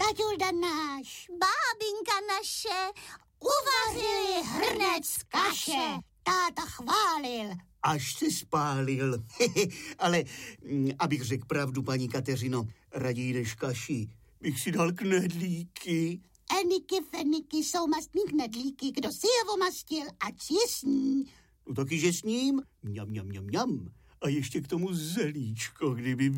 Taťulda náš, bábinka naše, uvařili hrnec kaše. Táta chválil. Až se spálil. Ale abych řekl pravdu, paní Kateřino, raději než kaši bych si dal knedlíky. Eniky, feniky jsou mastní knedlíky. Kdo si je omastil, ať si je sní. No taky, že s ním. Mňam, mňam, mňam, mňam. A ještě k tomu zelíčko, kdyby